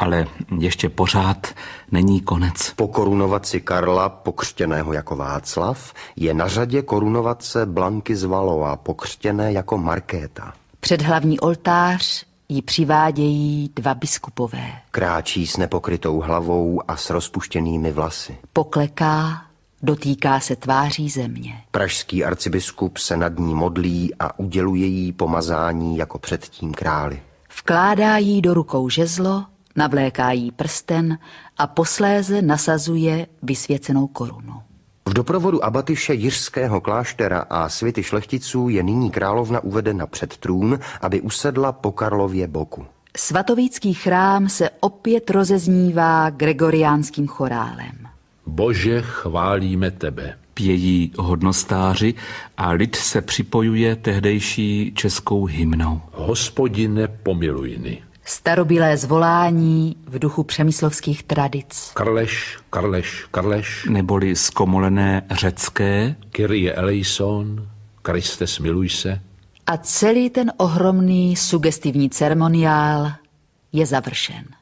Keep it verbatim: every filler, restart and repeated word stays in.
Ale ještě pořád není konec. Po korunovaci Karla, pokřtěného jako Václav, je na řadě korunovace Blanky z Valois, pokřtěné jako Markéta. Před hlavní oltář ji přivádějí dva biskupové. Kráčí s nepokrytou hlavou a s rozpuštěnými vlasy. Pokleká, dotýká se tváří země. Pražský arcibiskup se nad ní modlí a uděluje jí pomazání jako předtím králi. Vkládá jí do rukou žezlo, navléká jí prsten a posléze nasazuje vysvěcenou korunu. V doprovodu abatyše Jiřského kláštera a svity šlechticů je nyní královna uvedena před trůn, aby usedla po Karlově boku. Svatovícký chrám se opět rozeznívá gregoriánským chorálem. Bože, chválíme tebe. Pějí hodnostáři a lid se připojuje tehdejší českou hymnou. Hospodine, pomiluj-ny. Starobylé zvolání v duchu přemyslovských tradic. Karleš, Karleš, Karleš. Neboli zkomolené řecké. Kyrie eleison, Kriste, smiluj se. A celý ten ohromný sugestivní ceremoniál je završen.